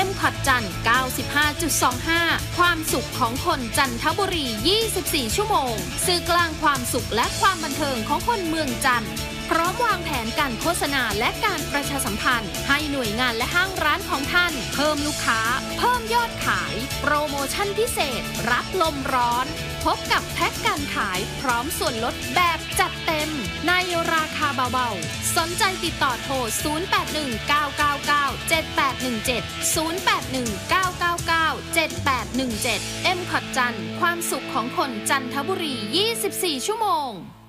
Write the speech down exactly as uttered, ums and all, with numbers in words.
M คอทจันทร์ เก้าสิบห้าจุดสองห้า ความสุขของคนจันทบุรี ยี่สิบสี่ ชั่วโมงสื่อกลางความสุขและความบันเทิงของคนเมืองจันทร์พร้อมวางแผนการโฆษณาและการประชาสัมพันธ์ให้หน่วยงานและห้างร้านของท่านเพิ่มลูกค้าเพิ่มยอดขายโปรโมชั่นพิเศษรับลมร้อนพบกับแพ็กการขายพร้อมส่วนลดแบบจัดเต็มในราคาเบาๆสนใจติดต่อโทร ศูนย์ แปด หนึ่ง เก้า เก้า เก้า เจ็ด แปด หนึ่ง เจ็ด ศูนย์ แปด หนึ่ง เก้า เก้า เก้า เจ็ด แปด หนึ่ง เจ็ด M คอทจันทร์ความสุขของคนจันทบุรี ยี่สิบสี่ ชั่วโมง